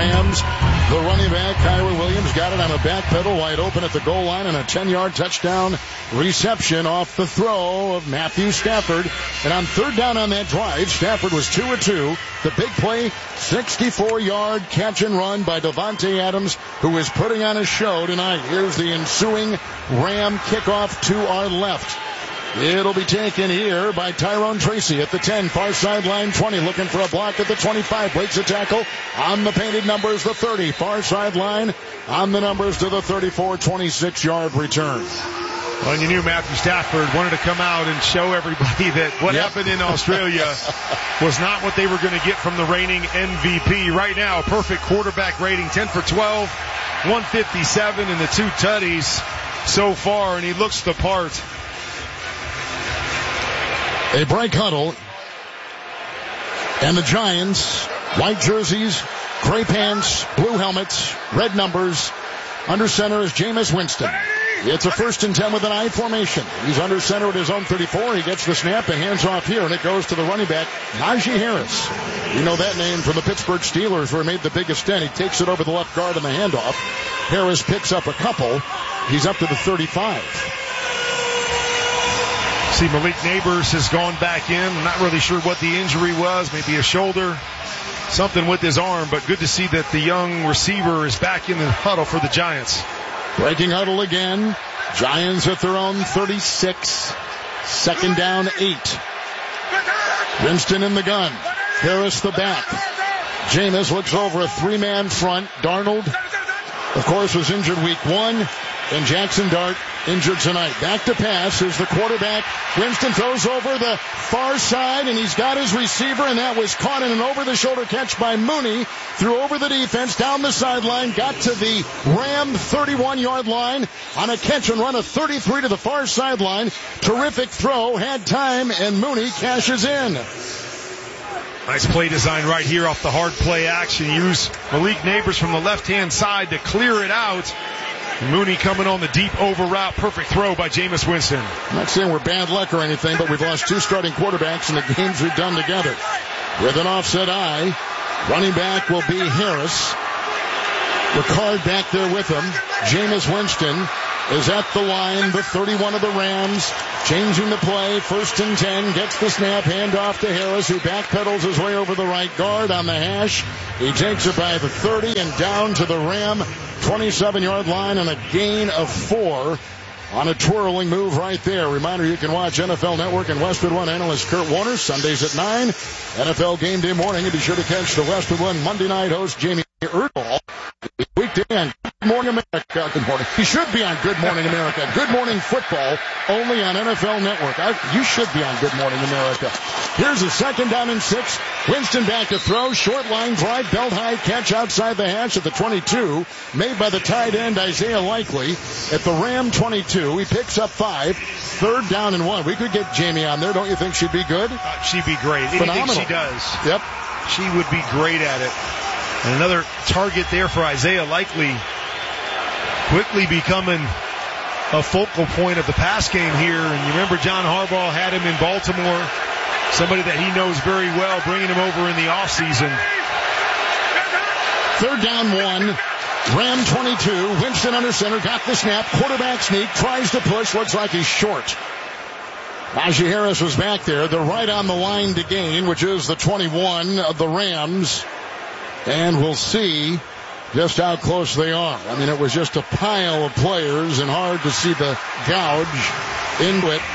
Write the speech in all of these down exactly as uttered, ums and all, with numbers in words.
Rams. The running back, Kyler Williams, got it on a back pedal wide open at the goal line and a ten-yard touchdown reception off the throw of Matthew Stafford. And on third down on that drive, Stafford was two of two. The big play, sixty-four-yard catch and run by Davante Adams, who is putting on a show tonight. Here's the ensuing Ram kickoff to our left. It'll be taken here by Tyrone Tracy at the ten, far sideline twenty, looking for a block at the twenty-five, breaks a tackle on the painted numbers, the thirty, far sideline on the numbers to the thirty-four, twenty-six-yard return. Well, and you knew Matthew Stafford wanted to come out and show everybody that what yep. happened in Australia was not what they were going to get from the reigning M V P. Right now, perfect quarterback rating, ten for twelve, one fifty-seven, and the two tutties so far, and he looks the part. A break huddle, and the Giants, white jerseys, gray pants, blue helmets, red numbers. Under center is Jameis Winston. It's a first and ten with an I formation. He's under center at his own thirty-four. He gets the snap and hands off here, and it goes to the running back, Najee Harris. You know that name from the Pittsburgh Steelers, where he made the biggest dent. He takes it over the left guard on the handoff. Harris picks up a couple. He's up to the thirty-five. See, Malik Neighbors has gone back in. I'm not really sure what the injury was. Maybe a shoulder, something with his arm. But good to see that the young receiver is back in the huddle for the Giants. Breaking huddle again. Giants at their own thirty-six. Second down, eight. Winston in the gun. Harris the back. Jameis looks over a three-man front. Darnold, of course, was injured week one. And Jackson Dart injured tonight. Back to pass is the quarterback. Winston throws over the far side, and he's got his receiver, and that was caught in an over-the-shoulder catch by Mooney. Threw over the defense, down the sideline, got to the Ram thirty-one-yard line on a catch and run of thirty-three to the far sideline. Terrific throw, had time, and Mooney cashes in. Nice play design right here off the hard play action. Use Malik Neighbors from the left-hand side to clear it out. Mooney coming on the deep over route. Perfect throw by Jameis Winston. I'm not saying we're bad luck or anything, but we've lost two starting quarterbacks in the games we've done together. With an offset eye, running back will be Harris. Ricard back there with him. Jameis Winston is at the line, the thirty-one of the Rams. Changing the play, first and ten, gets the snap, handoff to Harris, who backpedals his way over the right guard on the hash. He takes it by the thirty and down to the Ram twenty-seven-yard line and a gain of four on a twirling move right there. Reminder, you can watch N F L Network and Westwood One analyst Kurt Warner Sundays at nine. N F L Game Day morning, and be sure to catch the Westwood One Monday night host Jamie Erdahl. Weekday on Good Morning America. Good morning. He should be on Good Morning America. Good Morning Football, only on N F L Network. I, you should be on Good Morning America. Here's a second down and six. Winston back to throw. Short line drive. Belt high catch outside the hash at the twenty-two. Made by the tight end Isaiah Likely at the Ram twenty-two. He picks up five. Third down and one. We could get Jamie on there. Don't you think she'd be good? Uh, she'd be great. Phenomenal. Anything she does. Yep. She would be great at it. And another target there for Isaiah Likely, quickly becoming a focal point of the pass game here. And you remember John Harbaugh had him in Baltimore, somebody that he knows very well, bringing him over in the offseason. Third down one. Ram twenty-two. Winston under center. Got the snap. Quarterback sneak. Tries to push. Looks like he's short. Najee Harris was back there. They're right on the line to gain, which is the twenty-one of the Rams. And we'll see just how close they are. I mean, it was just a pile of players and hard to see the gouge into it.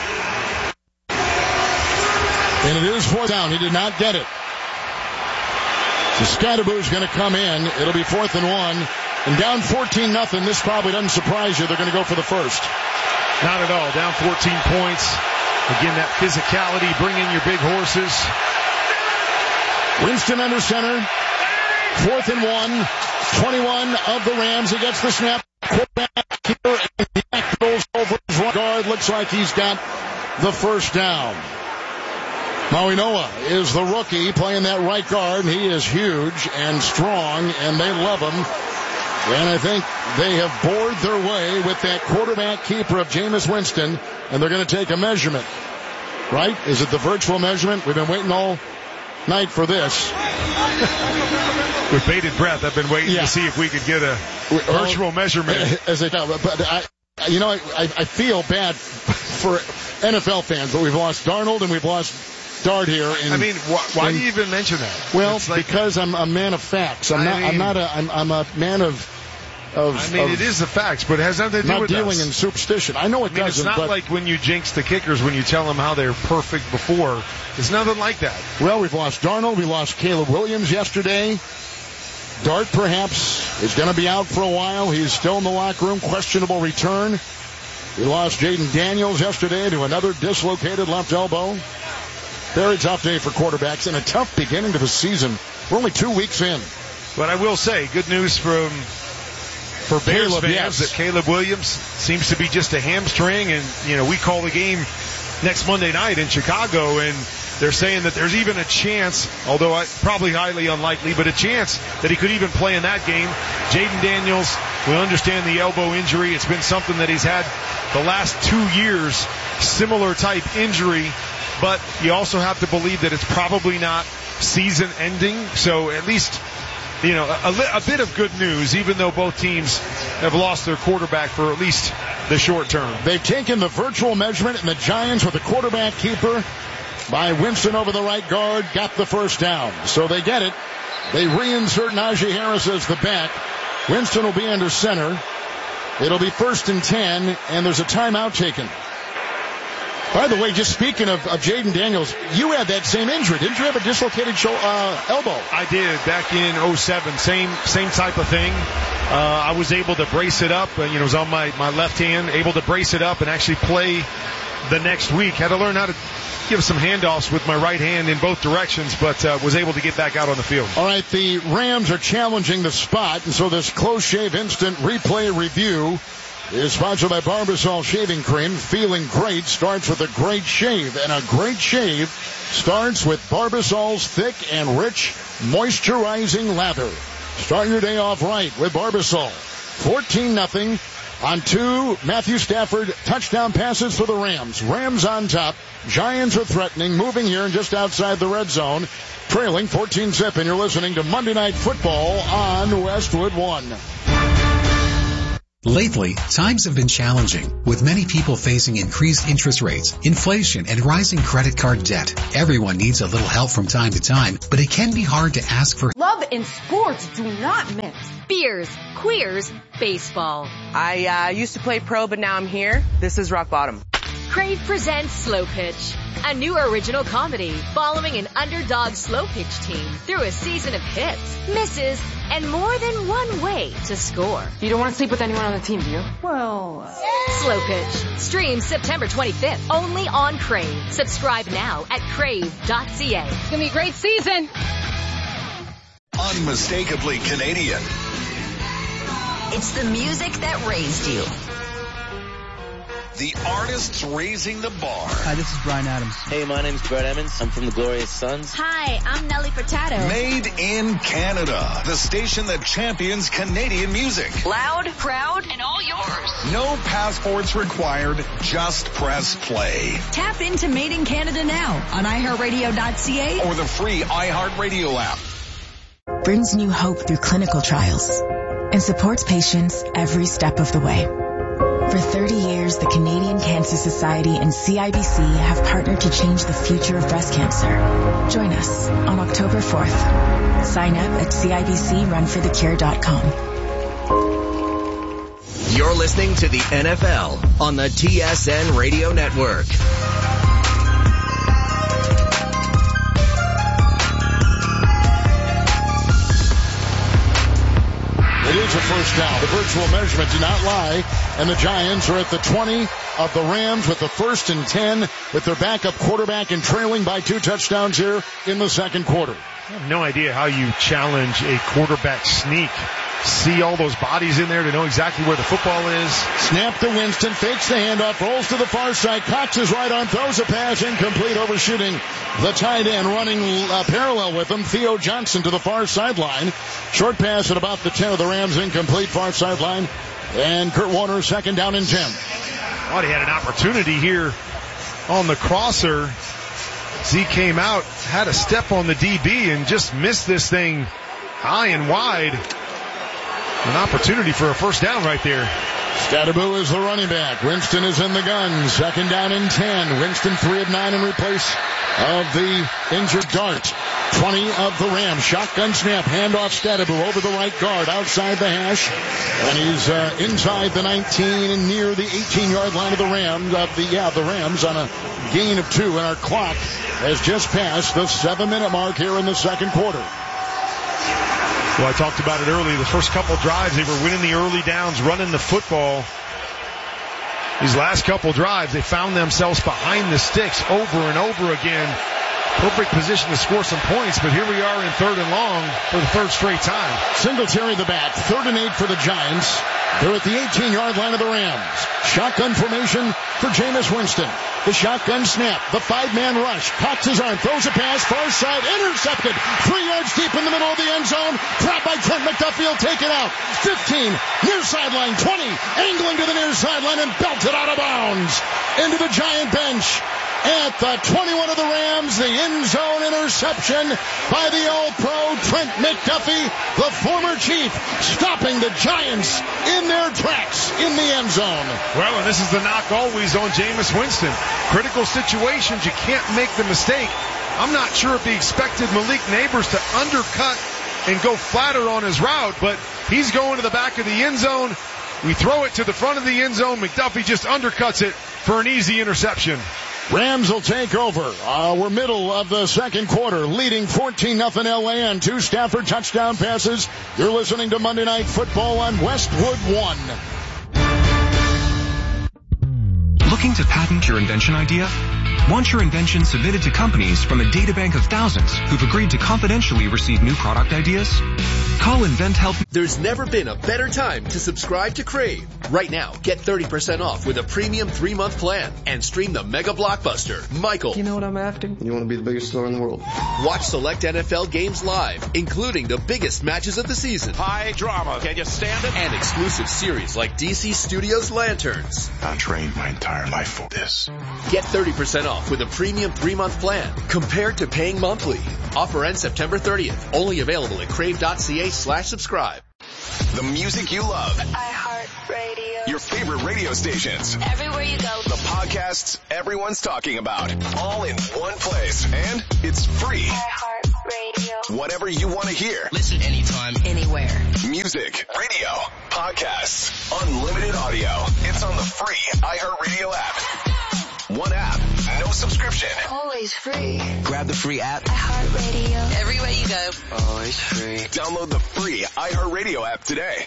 And it is fourth down. He did not get it. So Scatterboo's going to come in. It'll be fourth and one. And down fourteen nothing. This probably doesn't surprise you. They're going to go for the first. Not at all. Down fourteen points. Again, that physicality. Bring in your big horses. Winston under center. Fourth and one. twenty-one of the Rams. He gets the snap. Quarterback here. And the back goes over his right guard. Looks like he's got the first down. Maui Noah is the rookie playing that right guard. He is huge and strong, and they love him. And I think they have bored their way with that quarterback keeper of Jameis Winston, and they're going to take a measurement. Right? Is it the virtual measurement? We've been waiting all night for this. With bated breath, I've been waiting yeah. to see if we could get a virtual well, measurement. As I know, but I, you know, I, I feel bad for N F L fans, but we've lost Darnold and we've lost Dart here. In, I mean, wh- why in, do you even mention that? Well, like, because I'm a man of facts. I'm I not. Mean, I'm not a. I'm, I'm a man of. Of, I mean, of it is the facts, but it has nothing to do not with dealing us. in superstition. I know it I mean, doesn't. It's not but like when you jinx the kickers when you tell them how they're perfect before. It's nothing like that. Well, we've lost Darnold. We lost Caleb Williams yesterday. Dart, perhaps, is going to be out for a while. He's still in the locker room. Questionable return. We lost Jaden Daniels yesterday to another dislocated left elbow. Very tough day for quarterbacks and a tough beginning to the season. We're only two weeks in. But I will say, good news from for Bears Caleb, fans yes. that Caleb Williams seems to be just a hamstring. And, you know, we call the game next Monday night in Chicago, and they're saying that there's even a chance, although I, probably highly unlikely, but a chance that he could even play in that game. Jaden Daniels, we understand the elbow injury. It's been something that he's had the last two years, similar type injury, but you also have to believe that it's probably not season ending. So at least, you know, a, a bit of good news, even though both teams have lost their quarterback for at least the short term. They've taken the virtual measurement, and the Giants with the quarterback keeper by Winston over the right guard got the first down. So they get it. They reinsert Najee Harris as the back. Winston will be under center. It'll be first and ten, and there's a timeout taken. By the way, just speaking of, of Jaden Daniels, you had that same injury. Didn't you have a dislocated show, uh, elbow? I did, back in oh seven. Same same type of thing. Uh, I was able to brace it up. Uh, you know, it was on my, my left hand, able to brace it up and actually play the next week. Had to learn how to give some handoffs with my right hand in both directions, but uh, was able to get back out on the field. All right, the Rams are challenging the spot, and so this close shave instant replay review is sponsored by Barbasol Shaving Cream. Feeling great starts with a great shave, and a great shave starts with Barbasol's thick and rich moisturizing lather. Start your day off right with Barbasol. fourteen nothing on two Matthew Stafford touchdown passes for the Rams. Rams on top. Giants are threatening, moving here and just outside the red zone, trailing fourteen zip, and you're listening to Monday Night Football on Westwood One. Lately, times have been challenging, with many people facing increased interest rates, inflation, and rising credit card debt. Everyone needs a little help from time to time, but it can be hard to ask for love in sports do not mix. Beers, queers, baseball. I uh, used to play pro, but now I'm here. This is rock bottom. Crave presents Slow Pitch, a new original comedy following an underdog slow pitch team through a season of hits, misses, and more than one way to score. You don't want to sleep with anyone on the team, do you? Well... Uh... Slow Pitch. Streams September twenty-fifth, only on Crave. Subscribe now at crave dot c a. It's going to be a great season. Unmistakably Canadian. It's the music that raised you. The artists raising the bar. Hi, this is Bryan Adams. Hey, my name's Brett Emmons. I'm from the Glorious Sons. Hi, I'm Nelly Furtado. Made in Canada. The station that champions Canadian music. Loud, proud, and all yours. No passports required. Just press play. Tap into Made in Canada now on i heart radio dot c a or the free iHeartRadio app. Brings new hope through clinical trials and supports patients every step of the way. For thirty years, the Canadian Cancer Society and C I B C have partnered to change the future of breast cancer. Join us on October fourth. Sign up at C I B C run for the cure dot com. You're listening to the N F L on the T S N Radio Network. It is a first down. The virtual measurement did not lie, and the Giants are at the twenty of the Rams with the first and ten with their backup quarterback and trailing by two touchdowns here in the second quarter. I have no idea how you challenge a quarterback sneak. See all those bodies in there to know exactly where the football is. Snap to Winston, fakes the handoff, rolls to the far side. Cox is right on, throws a pass, incomplete, overshooting the tight end, running uh, parallel with him. Theo Johnson to the far sideline. Short pass at about the ten of the Rams, incomplete, far sideline. And Kurt Warner, second down and ten. Oh, he had an opportunity here on the crosser. Zeke came out, had a step on the D B, and just missed this thing high and wide. An opportunity for a first down right there. Stadaboo is the running back. Winston is in the gun. Second down and ten. Winston three of nine in replace of the injured Dart. twenty of the Rams. Shotgun snap. Handoff Stadaboo over the right guard outside the hash. And he's uh, inside the nineteen and near the eighteen-yard line of the Rams. Of the, yeah, the Rams on a gain of two. And our clock has just passed the seven-minute mark here in the second quarter. Well, I talked about it earlier. The first couple drives, they were winning the early downs, running the football. These last couple drives, they found themselves behind the sticks over and over again. Perfect position to score some points, but here we are in third and long for the third straight time. Singletary the back, third and eight for the Giants. They're at the eighteen-yard line of the Rams. Shotgun formation for Jameis Winston. The shotgun snap, the five-man rush, cocks his arm, throws a pass, far side, intercepted, three yards deep in the middle of the end zone, grabbed by Trent McDuffie, will take it out, fifteen, near sideline, twenty, angling to the near sideline and belted out of bounds into the Giant bench. At the twenty-one of the Rams, the end zone interception by the All-Pro Trent McDuffie, the former Chief, stopping the Giants in their tracks in the end zone. Well, and this is the knock always on Jameis Winston. Critical situations, you can't make the mistake. I'm not sure if he expected Malik Neighbors to undercut and go flatter on his route, but he's going to the back of the end zone. We throw it to the front of the end zone. McDuffie just undercuts it for an easy interception. Rams will take over. Uh, we're middle of the second quarter, leading fourteen nothing L A on two Stafford touchdown passes. You're listening to Monday Night Football on Westwood One. Looking to patent your invention idea? Want your invention submitted to companies from a databank of thousands who've agreed to confidentially receive new product ideas? Call InventHelp. There's never been a better time to subscribe to Crave. Right now, get thirty percent off with a premium three-month plan and stream the mega blockbuster, Michael. You know what I'm after? You want to be the biggest star in the world. Watch select N F L games live, including the biggest matches of the season. High drama. Can you stand it? And exclusive series like D C Studios Lanterns. I trained my entire life for this. Get thirty percent off with a premium three-month plan compared to paying monthly. Offer ends September thirtieth. Only available at crave.ca slash subscribe. The music you love. iHeartRadio. Your favorite radio stations. Everywhere you go. The podcasts everyone's talking about. All in one place. And it's free. iHeartRadio. Whatever you want to hear. Listen anytime, anywhere. Music, radio, podcasts, unlimited audio. It's on the free iHeartRadio app. One app, no subscription. Always free. Grab the free app. iHeartRadio. Everywhere you go. Always free. Download the free iHeartRadio app today.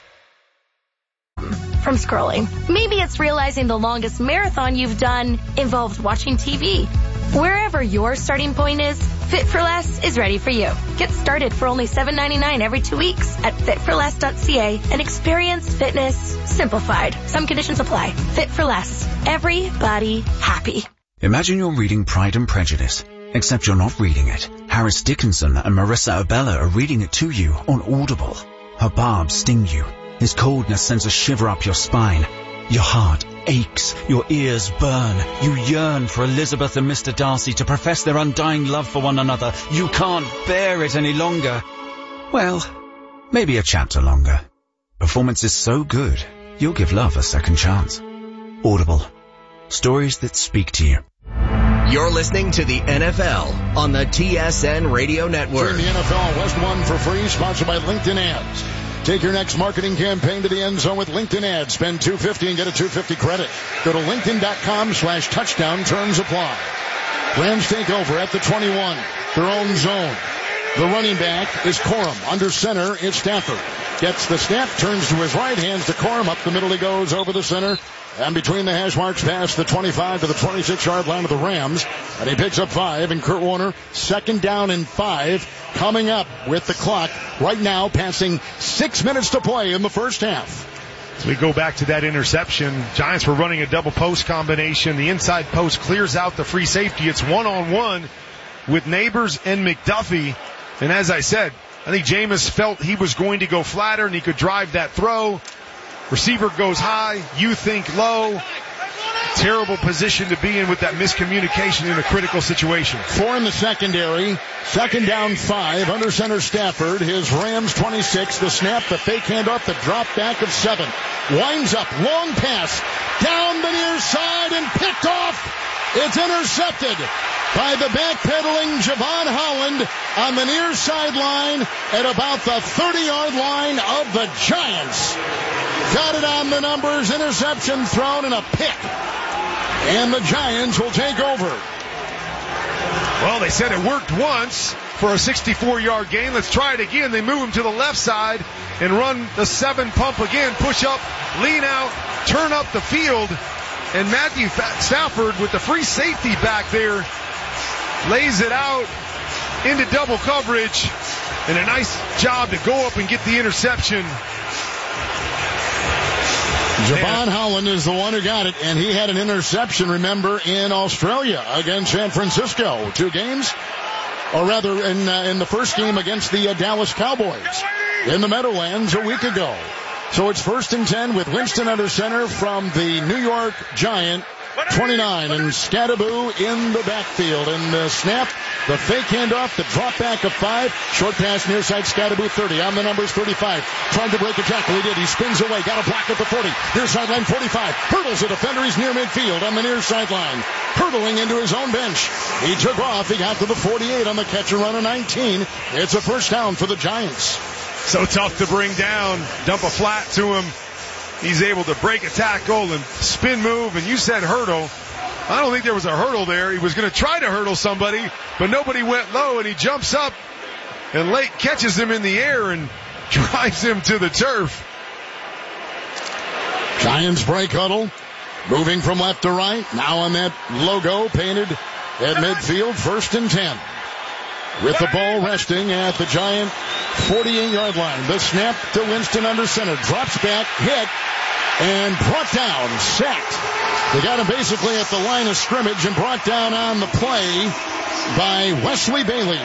From scrolling. Maybe it's realizing the longest marathon you've done involved watching T V. Wherever your starting point is, Fit for Less is ready for you. Get started for only seven ninety-nine every two weeks at fit for less dot c a and experience fitness simplified. Some conditions apply. Fit for Less. Everybody happy. Imagine you're reading Pride and Prejudice, except you're not reading it. Harris Dickinson and Marissa Abella are reading it to you on Audible. Her barbs sting you. His coldness sends a shiver up your spine. Your heart aches, your ears burn. You yearn for Elizabeth and Mister Darcy to profess their undying love for one another. You can't bear it any longer. Well, maybe a chapter longer. Performance is so good, you'll give love a second chance. Audible. Stories that speak to you. You're listening to the N F L on the T S N Radio Network. Turn the N F L on West One for free, sponsored by LinkedIn Ads. Take your next marketing campaign to the end zone with LinkedIn Ads. Spend two hundred fifty dollars and get a two hundred fifty dollars credit. Go to linkedin.com slash touchdown. Terms apply. Rams take over at the twenty-one. Their own zone. The running back is Corum. Under center is Stafford. Gets the snap, turns to his right, hands to Corum. Up the middle he goes, over the center. And between the hash marks, past the twenty-five to the twenty-six-yard line of the Rams. And he picks up five. And Kurt Warner, second down and five, coming up with the clock right now, passing six minutes to play in the first half. As we go back to that interception, Giants were running a double post combination. The inside post clears out the free safety. It's one-on-one with Neighbors and McDuffie. And as I said, I think Jameis felt he was going to go flatter and he could drive that throw. Receiver goes high, you think low. terrible position to be in with that miscommunication in a critical situation. Four in the secondary. Second down five. Under center Stafford. His Rams twenty-six. The snap, the fake handoff, the drop back of seven. Winds up. Long pass. Down the near side and picked off. It's intercepted by the backpedaling Javon Holland on the near sideline at about the thirty-yard line of the Giants. Got it on the numbers. Interception thrown and a pick. And the Giants will take over. Well, they said it worked once for a sixty-four-yard gain. Let's try it again. They move him to the left side and run the seven pump again. Push up, lean out, turn up the field. And Matthew Stafford with the free safety back there lays it out into double coverage. And a nice job to go up and get the interception. Javon Holland is the one who got it, and he had an interception, remember, in Australia against San Francisco. Two games, or rather in uh, in the first game against the uh, Dallas Cowboys in the Meadowlands a week ago. So it's first and ten with Winston under center from the New York Giant twenty-nine, and Scadaboo in the backfield. And the snap, the fake handoff, the drop back of five, short pass near side, Scadaboo thirty, on the numbers thirty-five, trying to break a tackle, he did, he spins away, got a block at the forty, near sideline forty-five, hurdles a defender, he's near midfield on the near sideline, hurdling into his own bench, he took off, he got to the forty-eight on the catch and run of nineteen, it's a first down for the Giants. So tough to bring down, dump a flat to him. He's able to break a tackle and spin move, and you said hurdle. I don't think there was a hurdle there. He was going to try to hurdle somebody, but nobody went low, and he jumps up, and Lake catches him in the air and drives him to the turf. Giants break huddle, moving from left to right. Now on that logo painted at midfield, first and ten. With the ball resting at the Giant forty-eight-yard line. The snap to Winston under center. Drops back, hit, and brought down, sacked. They got him basically at the line of scrimmage and brought down on the play by Wesley Bailey.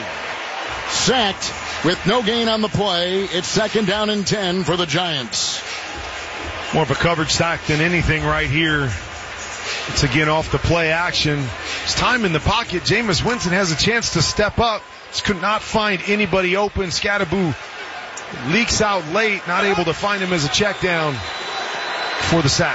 Sacked with no gain on the play. It's second down and ten for the Giants. More of a coverage sack than anything right here. It's again off the play action. It's time in the pocket. Jameis Winston has a chance to step up. Just could not find anybody open. Scadaboo leaks out late, not able to find him as a check down for the sack.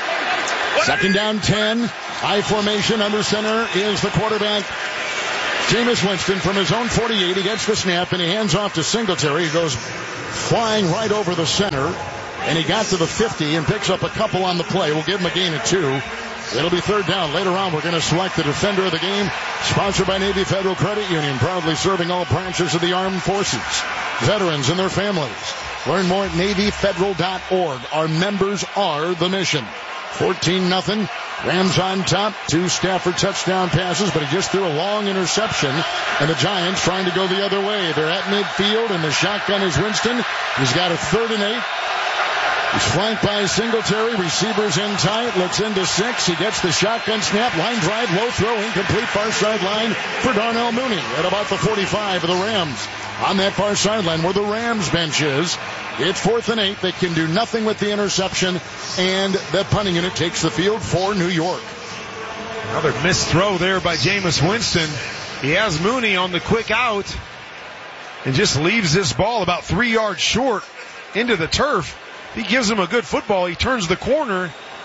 Second down ten. High formation under center is the quarterback, Jameis Winston, from his own forty-eight. He gets the snap and he hands off to Singletary. He goes flying right over the center. And he got to the fifty and picks up a couple on the play. We'll give him a gain of two. It'll be third down. Later on, we're going to select the defender of the game. Sponsored by Navy Federal Credit Union, proudly serving all branches of the armed forces, veterans and their families. Learn more at Navy Federal dot org. Our members are the mission. fourteen nothing. Rams on top. Two Stafford touchdown passes, but he just threw a long interception. And the Giants trying to go the other way. They're at midfield, and the shotgun is Winston. He's got a third and eight. He's flanked by Singletary. Receivers in tight. Looks into six. He gets the shotgun snap. Line drive. Low throw. Incomplete. Far sideline for Darnell Mooney at about the forty-five of the Rams. On that far sideline where the Rams bench is. It's fourth and eight. They can do nothing with the interception. And the punting unit takes the field for New York. Another missed throw there by Jameis Winston. He has Mooney on the quick out. And just leaves this ball about three yards short into the turf. He gives him a good football. He turns the corner.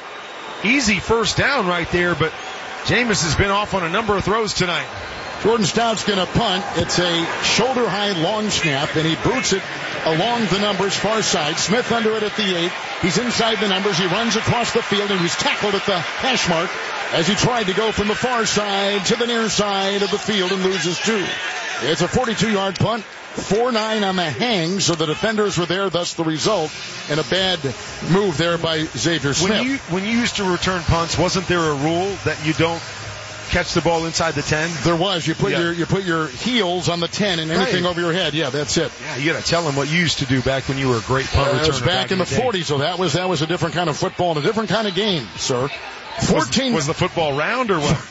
Easy first down right there, but Jameis has been off on a number of throws tonight. Jordan Stout's going to punt. It's a shoulder-high long snap, and he boots it along the numbers far side. Smith under it at the eight. He's inside the numbers. He runs across the field, and he's tackled at the hash mark as he tried to go from the far side to the near side of the field and loses two. It's a forty-two-yard punt. four nine on the hang, so the defenders were there, thus the result, and a bad move there by Xavier Smith. When you, when you used to return punts, wasn't there a rule that you don't catch the ball inside the ten? There was. You put yeah. your you put your heels on the ten and anything right. over your head. Yeah, that's it. Yeah, you got to tell them what you used to do back when you were a great punt uh, returner. It was back, back in the, the forties, so that was that was a different kind of football and a different kind of game, sir. fourteen Was, was the football round or what?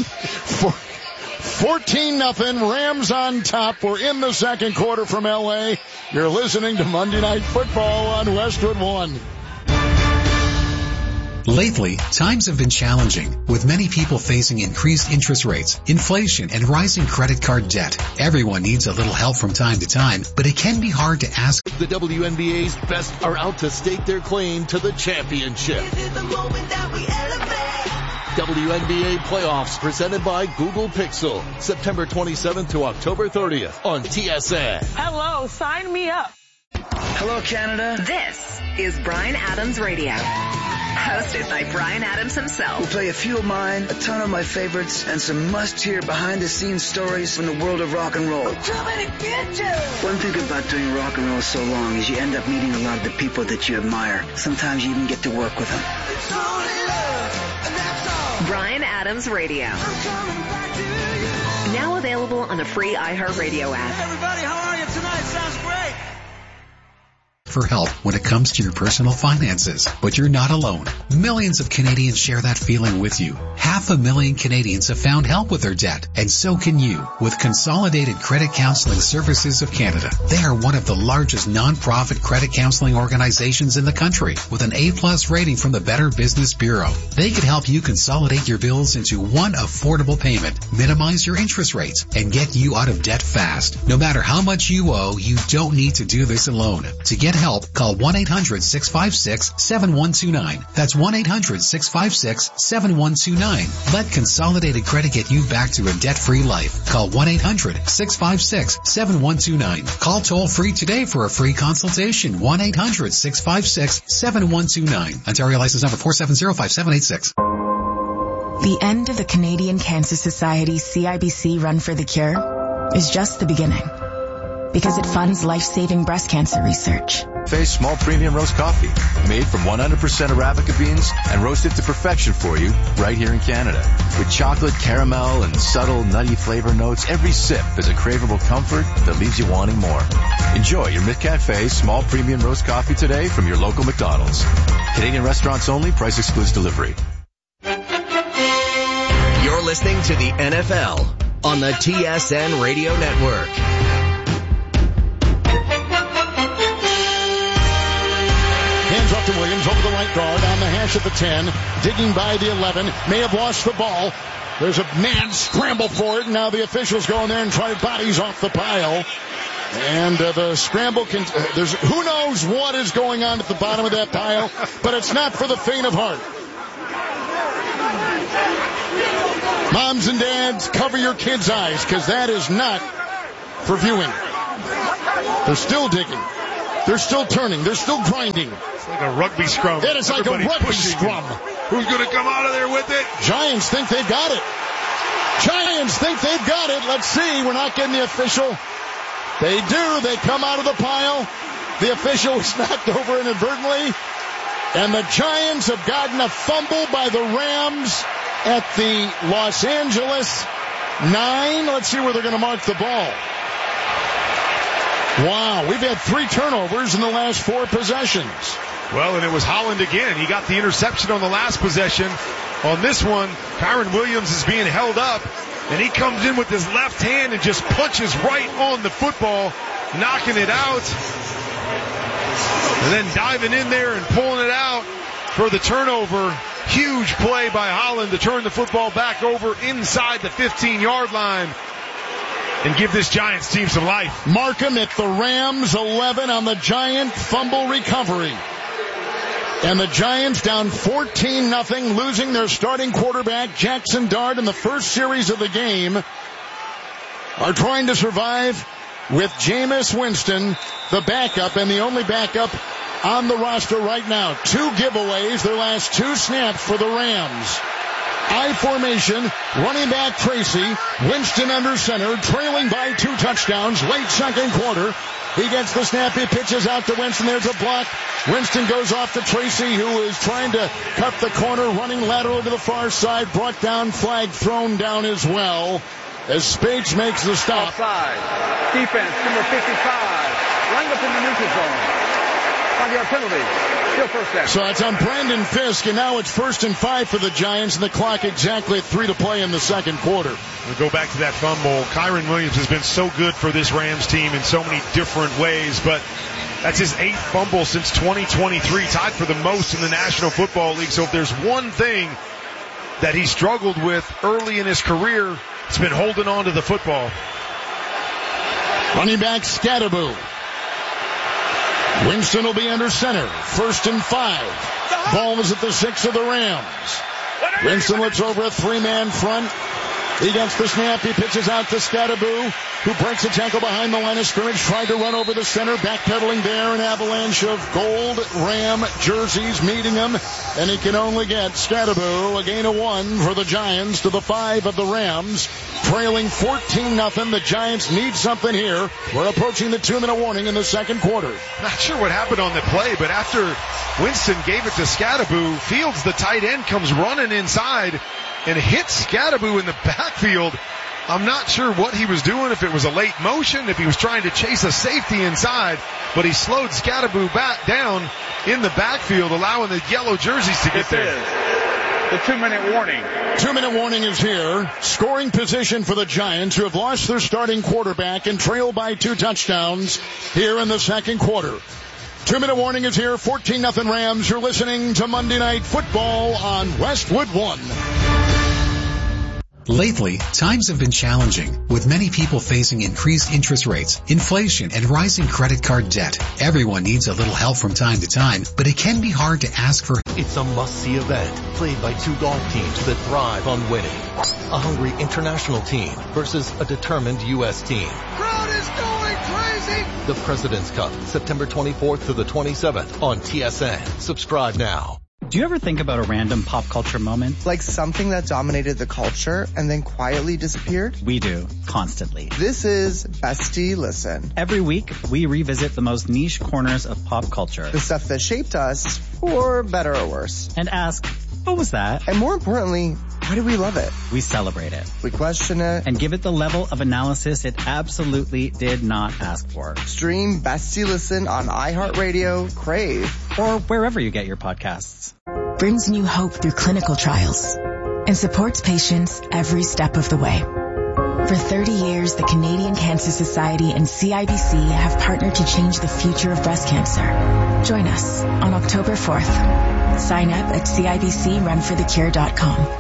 fourteen nothing. Rams on top. We're in the second quarter from L A. You're listening to Monday Night Football on Westwood One. Lately, times have been challenging, with many people facing increased interest rates, inflation, and rising credit card debt. Everyone needs a little help from time to time, but it can be hard to ask. The W N B A's best are out to stake their claim to the championship. W N B A playoffs presented by Google Pixel, September twenty-seventh to October thirtieth on T S N. Hello, sign me up. Hello, Canada. This is Bryan Adams Radio, hosted by Bryan Adams himself. We'll play a few of mine, a ton of my favorites, and some must-hear behind-the-scenes stories from the world of rock and roll. I'm coming to get you! One thing about doing rock and roll so long is you end up meeting a lot of the people that you admire. Sometimes you even get to work with them. It's only love, and that's all. Bryan Adams Radio. Now available on the free iHeartRadio app. Hey, everybody, how are you tonight? Sounds great. For help when it comes to your personal finances. But you're not alone. Millions of Canadians share that feeling with you. Half a million Canadians have found help with their debt, and so can you with Consolidated Credit Counseling Services of Canada. They are one of the largest non-profit credit counseling organizations in the country with an A-plus rating from the Better Business Bureau. They could help you consolidate your bills into one affordable payment, minimize your interest rates, and get you out of debt fast. No matter how much you owe, you don't need to do this alone. To get help, call one eight hundred six five six seven one two nine. That's one eight hundred six five six seven one two nine. Let Consolidated Credit get you back to a debt-free life. Call one eight hundred six five six seven one two nine. Call toll-free today for a free consultation. one eight hundred six five six seven one two nine. Ontario license number four seven zero five seven eight six. The end of the Canadian Cancer Society C I B C Run for the Cure is just the beginning, because it funds life-saving breast cancer research. Face Small Premium Roast Coffee, made from one hundred percent Arabica beans and roasted to perfection for you right here in Canada. With chocolate, caramel, and subtle nutty flavor notes, every sip is a craveable comfort that leaves you wanting more. Enjoy your McCafe Small Premium Roast Coffee today from your local McDonald's. Canadian restaurants only, price excludes delivery. You're listening to the N F L on the T S N Radio Network. Hands off to Williams over the right guard on the hash at the ten, digging by the eleven, may have lost the ball. There's a mad scramble for it, and now the officials go in there and try bodies off the pile. And uh, the scramble can, uh, there's, who knows what is going on at the bottom of that pile, but it's not for the faint of heart. Moms and dads, cover your kids' eyes, because that is not for viewing. They're still digging. They're still turning. They're still grinding. It's like a rugby scrum. It is like Everybody's a rugby pushing. scrum. Who's going to come out of there with it? Giants think they've got it. Giants think they've got it. Let's see. We're not getting the official. They do. They come out of the pile. The official was knocked over inadvertently. And the Giants have gotten a fumble by the Rams at the Los Angeles nine. Let's see where they're going to mark the ball. Wow, we've had three turnovers in the last four possessions. Well, and it was Holland again. He got the interception on the last possession. On this one, Kyren Williams is being held up, and he comes in with his left hand and just punches right on the football, knocking it out. And then diving in there and pulling it out for the turnover. Huge play by Holland to turn the football back over inside the fifteen-yard line and give this Giants team some life. Markham at the Rams eleven on the Giant fumble recovery. And the Giants down fourteen nothing, losing their starting quarterback, Jackson Dart, in the first series of the game, are trying to survive with Jameis Winston, the backup, and the only backup on the roster right now. Two giveaways, their last two snaps for the Rams. I formation, running back Tracy, Winston under center, trailing by two touchdowns, late second quarter. He gets the snap, he pitches out to Winston, there's a block. Winston goes off to Tracy, who is trying to cut the corner, running lateral to the far side, brought down, flag thrown down as well, as Spates makes the stop. Offside. Defense, number fifty-five, lined up in the neutral zone. Five-yard penalty. Still first down. So it's on Brandon Fisk, and now it's first and five for the Giants, and the clock exactly at three to play in the second quarter. We'll go back to that fumble. Kyren Williams has been so good for this Rams team in so many different ways, but That's his eighth fumble since twenty twenty-three, tied for the most in the National Football League. So if there's one thing that he struggled with early in his career, it's been holding on to the football. Running back Scatterboo. Winston will be under center. First and five. Ball is at the six of the Rams. Winston looks over a three-man front. He gets the snap. He pitches out to Scatterboo, who breaks a tackle behind the line of scrimmage, tried to run over the center, backpedaling there, an avalanche of gold Ram jerseys meeting him, and he can only get Scatterboo, a gain of one for the Giants to the five of the Rams, trailing fourteen nothing. The Giants need something here. We're approaching the two-minute warning in the second quarter. Not sure what happened on the play, but after Winston gave it to Scatterboo, Fields, the tight end, comes running inside and hits Scatterboo in the backfield. I'm not sure what he was doing, if it was a late motion, if he was trying to chase a safety inside, but he slowed Scatterboo back down in the backfield, allowing the yellow jerseys to get this there. Is the two-minute warning. Two-minute warning is here. Scoring position for the Giants, who have lost their starting quarterback and trail by two touchdowns here in the second quarter. Two-minute warning is here. fourteen nothing Rams. You're listening to Monday Night Football on Westwood One. Lately, times have been challenging, with many people facing increased interest rates, inflation, and rising credit card debt. Everyone needs a little help from time to time, but it can be hard to ask for. It's a must-see event, played by two golf teams that thrive on winning. A hungry international team versus a determined U S team. Crowd is going crazy! The President's Cup, September twenty-fourth to the twenty-seventh on T S N. Subscribe now. Do you ever think about a random pop culture moment? Like something that dominated the culture and then quietly disappeared? We do, constantly. This is Bestie Listen. Every week, we revisit the most niche corners of pop culture. The stuff that shaped us, for better or worse. And ask, what was that? And more importantly, why do we love it? We celebrate it. We question it. And give it the level of analysis it absolutely did not ask for. Stream Bestie Listen on iHeartRadio, Crave, or wherever you get your podcasts. Brings new hope through clinical trials and supports patients every step of the way. For thirty years, the Canadian Cancer Society and C I B C have partnered to change the future of breast cancer. Join us on October fourth. Sign up at C I B C run for the cure dot com.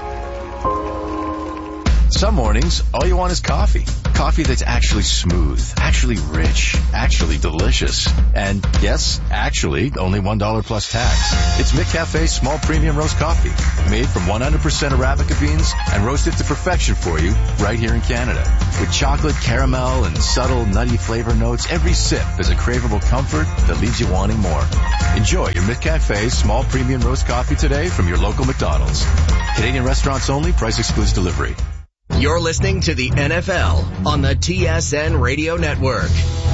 Some mornings, all you want is coffee. Coffee that's actually smooth, actually rich, actually delicious. And yes, actually, only one dollar plus tax. It's McCafe's small premium roast coffee, made from one hundred percent Arabica beans and roasted to perfection for you right here in Canada. With chocolate, caramel, and subtle nutty flavor notes, every sip is a craveable comfort that leaves you wanting more. Enjoy your McCafe's small premium roast coffee today from your local McDonald's. Canadian restaurants only, price excludes delivery. You're listening to the N F L on the T S N Radio Network.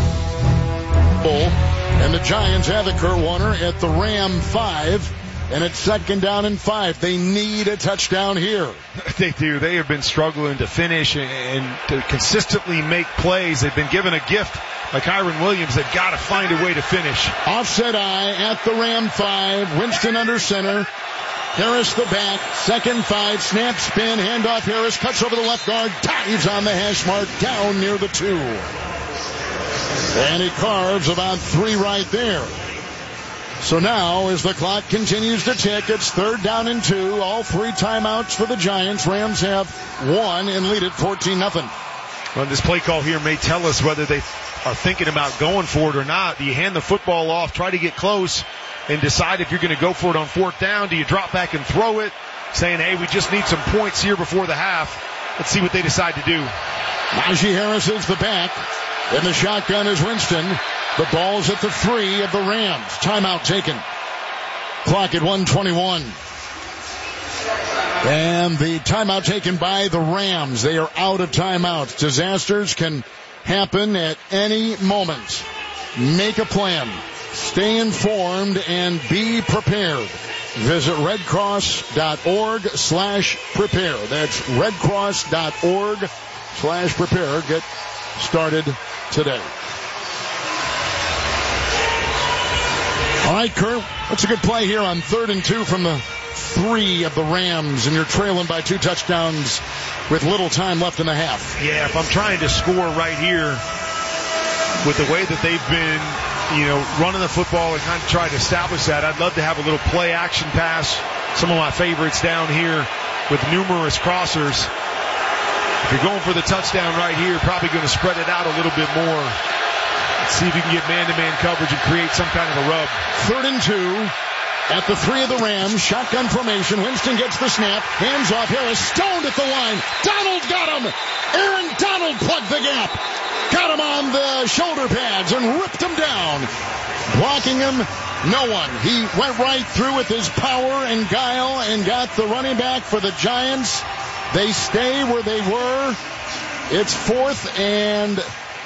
And the Giants have the Kurt Warner at the Ram five, and it's second down and five. They need a touchdown here. They do. They have been struggling to finish and, and to consistently make plays. They've been given a gift by Kyron Williams. They've got to find a way to finish. Offset eye at the Ram five. Winston under center. Harris the back, second five, snap, spin, handoff. Harris cuts over the left guard, dives on the hash mark, down near the two. And he carves about three right there. So now, as the clock continues to tick, it's third down and two. All three timeouts for the Giants. Rams have one and lead it fourteen nothing. Well, this play call here may tell us whether they are thinking about going for it or not. Do you hand the football off, try to get close, and decide if you're going to go for it on fourth down? Do you drop back and throw it, saying, hey, we just need some points here before the half? Let's see what they decide to do. Najee Harris is the back. In the shotgun is Winston. The ball's at the three of the Rams. Timeout taken. Clock at one twenty-one. And the timeout taken by the Rams. They are out of timeouts. Disasters can happen at any moment. Make a plan. Stay informed and be prepared. Visit redcross.org slash prepare. That's redcross.org slash prepare. Get started today. All right, Kurt, that's a good play here on third and two from the three of the Rams, and you're trailing by two touchdowns with little time left in the half. Yeah, if I'm trying to score right here with the way that they've been you know, running the football and kind of try to establish that. I'd love to have a little play action pass. Some of my favorites down here with numerous crossers. If you're going for the touchdown right here, probably going to spread it out a little bit more. Let's see if you can get man-to-man coverage and create some kind of a rub. Third and two at the three of the Rams. Shotgun formation. Winston gets the snap. Hands off. Harris stoned at the line. Donald got him. Aaron Donald plugged the gap. Got him on the shoulder pads and ripped him down. Blocking him, no one. He went right through with his power and guile and got the running back for the Giants. They stay where they were. It's fourth and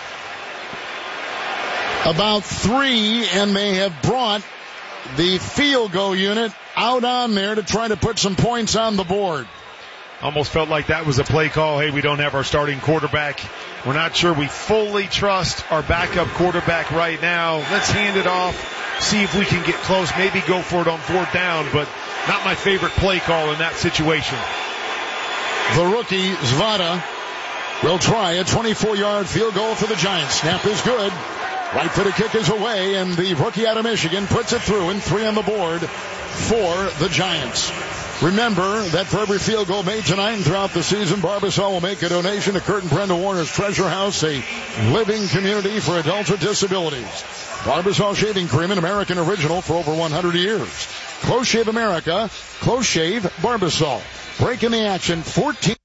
about three, and they have brought the field goal unit out on there to try to put some points on the board. Almost felt like that was a play call. Hey, we don't have our starting quarterback. We're not sure we fully trust our backup quarterback right now. Let's hand it off, see if we can get close, maybe go for it on fourth down, but not my favorite play call in that situation. The rookie, Zvada, will try a twenty-four-yard field goal for the Giants. Snap is good. Right footed kick is away, and the rookie out of Michigan puts it through, and three on the board for the Giants. Remember that for every field goal made tonight and throughout the season, Barbasol will make a donation to Kurt and Brenda Warner's Treasure House, a living community for adults with disabilities. Barbasol Shaving Cream, an American original for over one hundred years. Close Shave America, Close Shave Barbasol. Breaking the action, fourteen.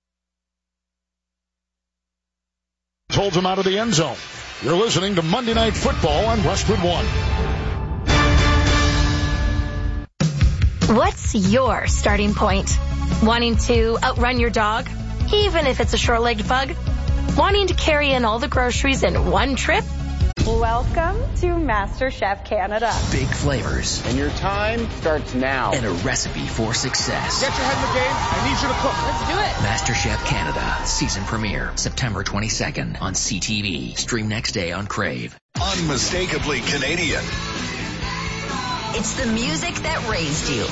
Holds him out of the end zone. You're listening to Monday Night Football on Westwood One. What's your starting point? Wanting to outrun your dog, even if it's a short-legged pug? Wanting to carry in all the groceries in one trip? Welcome to MasterChef Canada. Big flavors. And your time starts now. And a recipe for success. Get your head in the game. I need you to cook. Let's do it. MasterChef Canada. Season premiere. September twenty-second on C T V. Stream next day on Crave. Unmistakably Canadian. It's the music that raised you.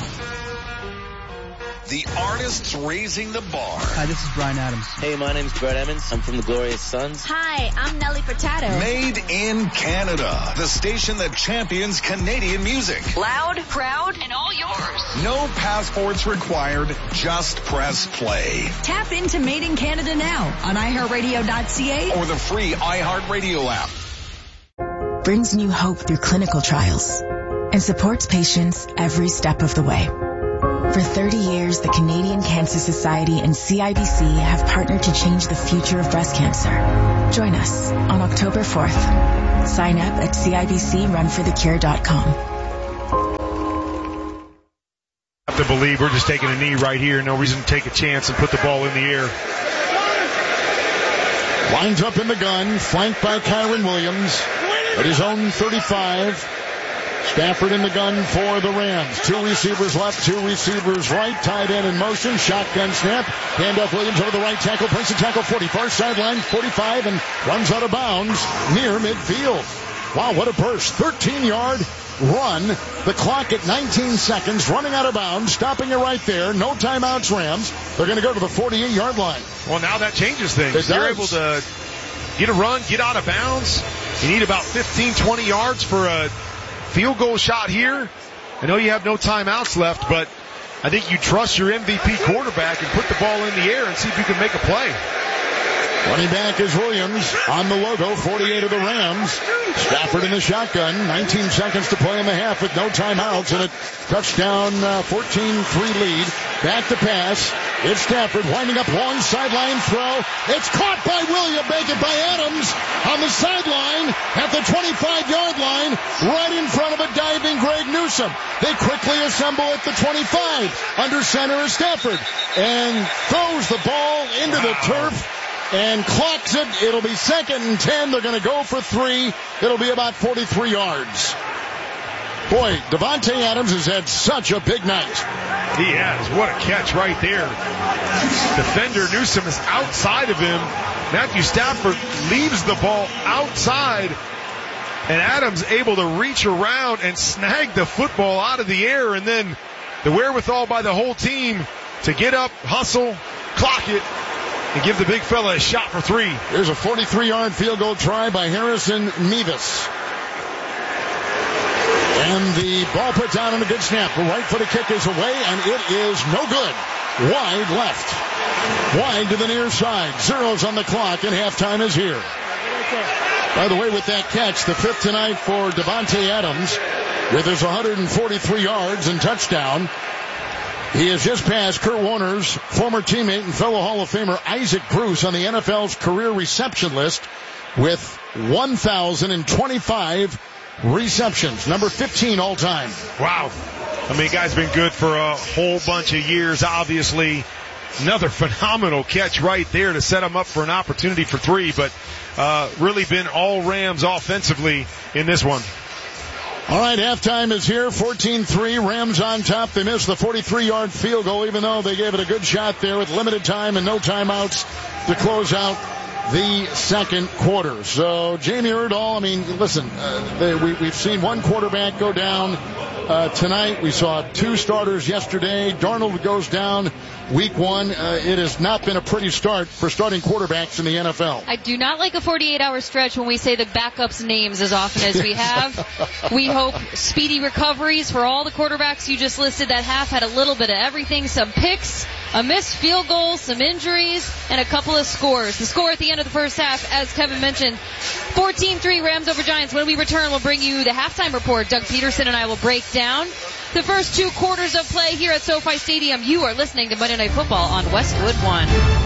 The artists raising the bar. Hi, this is Brian Adams. Hey, my name's Brett Emmons. I'm from the Glorious Sons. Hi, I'm Nelly Furtado. Made in Canada. The station that champions Canadian music. Loud, proud, and all yours. No passports required. Just press play. Tap into Made in Canada now on i heart radio dot c a or the free iHeartRadio app. Brings new hope through clinical trials and supports patients every step of the way. For thirty years, the Canadian Cancer Society and C I B C have partnered to change the future of breast cancer. Join us on October fourth. Sign up at C I B C run for the cure dot com. I have to believe we're just taking a knee right here. No reason to take a chance and put the ball in the air. Lines up in the gun, flanked by Kyron Williams at his own thirty-five. Stafford in the gun for the Rams. Two receivers left, two receivers right. Tight end in motion. Shotgun snap. Handoff Williams over the right tackle. Breaks the tackle forty. Far sideline forty-five and runs out of bounds near midfield. Wow, what a burst. thirteen-yard run. The clock at nineteen seconds. Running out of bounds. Stopping it right there. No timeouts, Rams. They're going to go to the forty-eight-yard line. Well, now that changes things. It You're does. able to get a run, get out of bounds. You need about fifteen, twenty yards for a field goal shot here. I know you have no timeouts left, but I think you trust your M V P quarterback and put the ball in the air and see if you can make a play. Running back is Williams on the logo, forty-eight of the Rams. Stafford in the shotgun, nineteen seconds to play in the half with no timeouts and a touchdown uh, fourteen three lead. Back to pass. It's Stafford winding up long sideline throw. It's caught by Williams, make it by Adams on the sideline at the twenty-five-yard line, right in front of a diving Greg Newsome. They quickly assemble at the twenty-five. Under center is Stafford and throws the ball into the turf and clocks it. It'll be second and ten. They're going to go for three. It'll be about forty-three yards. Boy, Davante Adams has had such a big night. He has. What a catch right there. Defender Newsome is outside of him. Matthew Stafford leaves the ball outside, and Adams able to reach around and snag the football out of the air, and then the wherewithal by the whole team to get up, hustle, clock it, and give the big fella a shot for three. Here's a forty-three-yard field goal try by Harrison Mevis. And the ball put down on a good snap. The right footed kick is away, and it is no good. Wide left. Wide to the near side. Zeros on the clock, and halftime is here. By the way, with that catch, the fifth tonight for Davante Adams, with his one hundred forty-three yards and touchdown. He has just passed Kurt Warner's former teammate and fellow Hall of Famer Isaac Bruce on the N F L's career reception list with one thousand twenty-five receptions, number fifteen all time. Wow. I mean, guy's been good for a whole bunch of years, obviously. Another phenomenal catch right there to set him up for an opportunity for three, but uh, really been all Rams offensively in this one. All right, halftime is here, fourteen three, Rams on top. They missed the forty-three-yard field goal, even though they gave it a good shot there with limited time and no timeouts to close out the second quarter. So, Jamie Erdahl, I mean, listen, uh, they, we, we've seen one quarterback go down uh, tonight. We saw two starters yesterday. Darnold goes down week one. Uh, it has not been a pretty start for starting quarterbacks in the N F L. I do not like a forty-eight hour stretch when we say the backups' names as often as we have. We hope speedy recoveries for all the quarterbacks you just listed. That half had a little bit of everything, some picks, a missed field goal, some injuries, and a couple of scores. The score at the end of the first half, as Kevin mentioned, fourteen three Rams over Giants. When we return, we'll bring you the halftime report. Doug Peterson and I will break down the first two quarters of play here at SoFi Stadium. You are listening to Monday Night Football on Westwood One.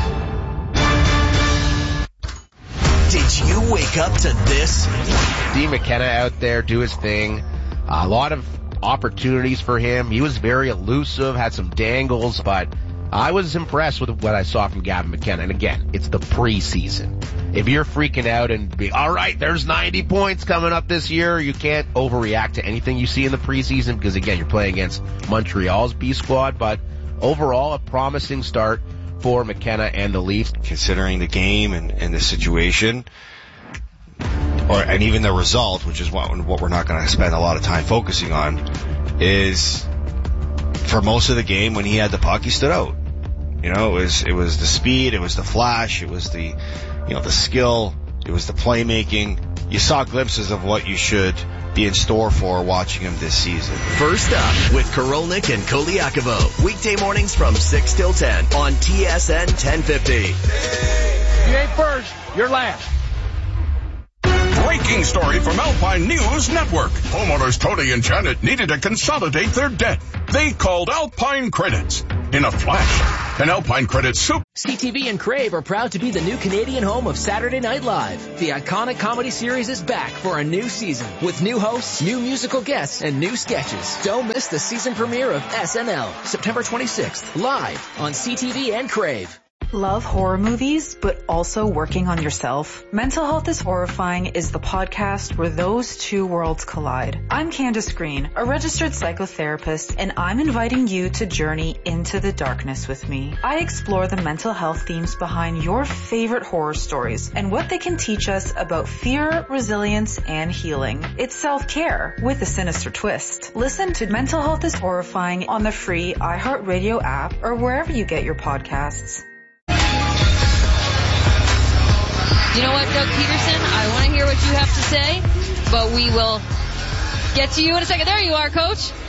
Did you wake up to this? Dean McKenna out there, do his thing. A lot of opportunities for him. He was very elusive, had some dangles, but I was impressed with what I saw from Gavin McKenna. And again, it's the preseason. If you're freaking out and be, all right, there's ninety points coming up this year, you can't overreact to anything you see in the preseason because, again, you're playing against Montreal's B squad. But overall, a promising start for McKenna and the Leafs. Considering the game and, and the situation, or and even the result, which is what, what we're not going to spend a lot of time focusing on, is for most of the game when he had the puck, he stood out. You know, it was, it was the speed, it was the flash, it was the, you know, the skill, it was the playmaking. You saw glimpses of what you should be in store for watching him this season. First up with Korolnik and Koliakovo. Weekday mornings from six till ten on T S N ten fifty. You ain't first, you're last. Breaking story from Alpine News Network. Homeowners Tony and Janet needed to consolidate their debt. They called Alpine Credits. In a flash, an Alpine Credits super... C T V and Crave are proud to be the new Canadian home of Saturday Night Live. The iconic comedy series is back for a new season with new hosts, new musical guests, and new sketches. Don't miss the season premiere of S N L, September twenty-sixth, live on C T V and Crave. Love horror movies, but also working on yourself? Mental Health is Horrifying is the podcast where those two worlds collide. I'm Candace Green, a registered psychotherapist, and I'm inviting you to journey into the darkness with me. I explore the mental health themes behind your favorite horror stories and what they can teach us about fear, resilience, and healing. It's self-care with a sinister twist. Listen to Mental Health is Horrifying on the free iHeartRadio app or wherever you get your podcasts. You know what, Doug Peterson? I want to hear what you have to say, but we will get to you in a second. There you are, Coach.